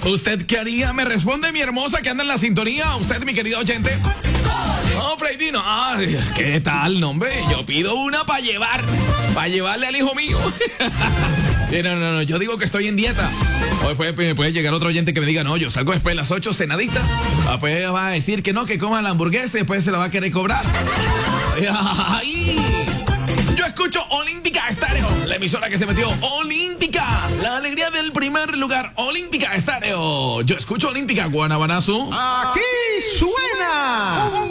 ¿Usted qué haría? Me responde mi hermosa que anda en la sintonía. ¿Usted, mi querido oyente? No, Freddy, no. Ay, ¿qué tal, no, hombre? Yo pido una para llevarle al hijo mío. No, yo digo que estoy en dieta. O después puede llegar otro oyente que me diga, no, yo salgo después de las 8 cenadita. Después va a decir que no, que coma la hamburguesa y después se la va a querer cobrar. ¡Ay! Yo escucho Olímpica Estéreo, la emisora que se metió. Olímpica, la alegría del primer lugar. Olímpica Estéreo. Yo escucho Olímpica, Guanabanazo. Aquí suena